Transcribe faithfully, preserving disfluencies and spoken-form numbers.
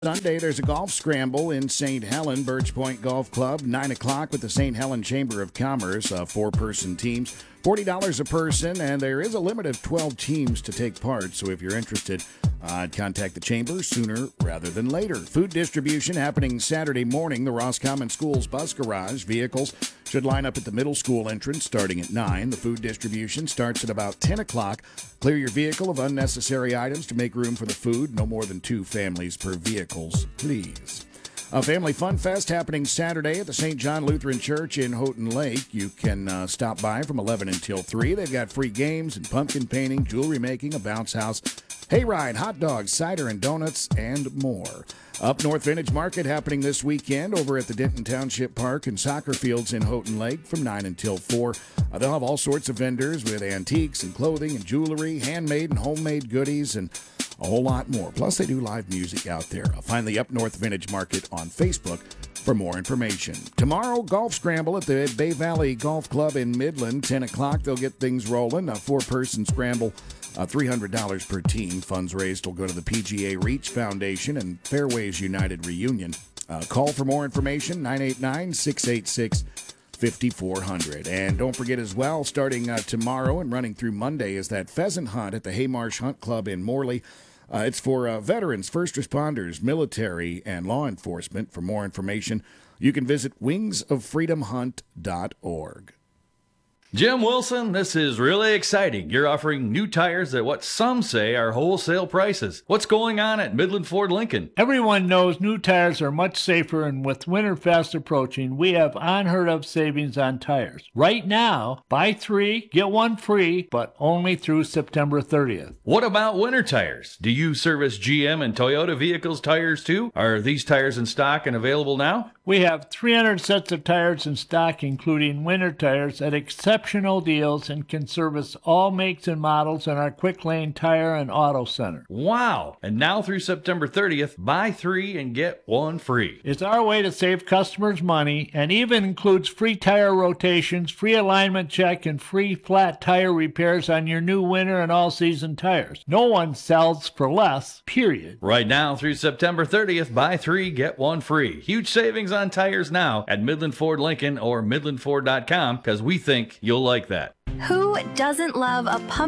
Sunday, there's a golf scramble in Saint Helen. Birch Point Golf Club, nine o'clock with the Saint Helen Chamber of Commerce. Uh, four-person teams, forty dollars a person, and there is a limit of twelve teams to take part. So if you're interested, uh, contact the Chamber sooner rather than later. Food distribution happening Saturday morning. The Roscommon Schools Bus Garage. Vehicles should line up at the middle school entrance starting at nine. The food distribution starts at about ten o'clock. Clear your vehicle of unnecessary items to make room for the food. No more than two families per vehicles, please. A Family Fun Fest happening Saturday at the Saint John Lutheran Church in Houghton Lake. You can uh, stop by from eleven until three. They've got free games and pumpkin painting, jewelry making, a bounce house, hayride, hot dogs, cider and donuts, and more. Up North Vintage Market happening this weekend over at the Denton Township Park and soccer fields in Houghton Lake from nine until four. Uh, they'll have all sorts of vendors with antiques and clothing and jewelry, handmade and homemade goodies, and a whole lot more. Plus, they do live music out there. Uh, find the Up North Vintage Market on Facebook for more information. Tomorrow, golf scramble at the Bay Valley Golf Club in Midland. ten o'clock, they'll get things rolling. A four-person scramble, uh, three hundred dollars per team. Funds raised will go to the P G A Reach Foundation and Fairways United Reunion. Uh, call for more information, nine eight nine, six eight six, five four zero zero. And don't forget as well, starting uh, tomorrow and running through Monday is that pheasant hunt at the Haymarsh Hunt Club in Morley. Uh, it's for uh, veterans, first responders, military, and law enforcement. For more information, you can visit wings of freedom hunt dot org. Jim Wilson, this is really exciting. You're offering new tires at what some say are wholesale prices. What's going on at Midland Ford Lincoln? Everyone knows new tires are much safer, and with Winterfest approaching, we have unheard of savings on tires. Right now, buy three, get one free, but only through September thirtieth. What about winter tires? Do you service G M and Toyota vehicles tires too? Are these tires in stock and available now? We have three hundred sets of tires in stock, including winter tires, at exceptional deals, and can service all makes and models in our Quick Lane Tire and Auto Center. Wow! And now through September thirtieth, buy three and get one free. It's our way to save customers money, and even includes free tire rotations, free alignment check, and free flat tire repairs on your new winter and all-season tires. No one sells for less, period. Right now through September thirtieth, buy three, get one free. Huge savings on tires now at Midland Ford Lincoln or midland ford dot com, because we think you'll like that. Who doesn't love a pumpkin